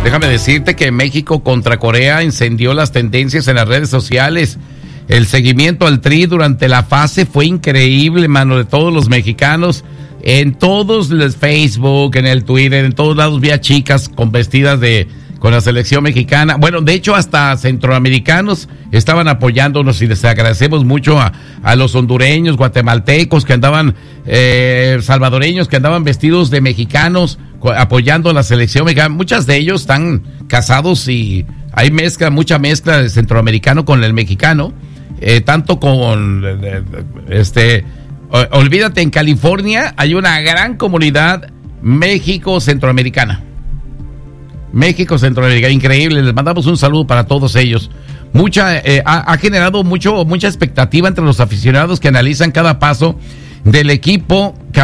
Déjame decirte que México contra Corea encendió las tendencias en las redes sociales. El seguimiento al Tri durante la fase fue increíble, mano, de todos los mexicanos. En todos los Facebook, en el Twitter, en todos lados vi a chicas con vestidas con la selección mexicana. Bueno, de hecho hasta centroamericanos estaban apoyándonos y les agradecemos mucho a los hondureños, guatemaltecos que andaban, salvadoreños que andaban vestidos de mexicanos apoyando a la selección mexicana. Muchas de ellos están casados y hay mucha mezcla de centroamericano con el mexicano, tanto con olvídate, en California hay una gran comunidad México-centroamericana, increíble. Les mandamos un saludo para todos ellos. Ha generado mucha expectativa entre los aficionados que analizan cada paso del equipo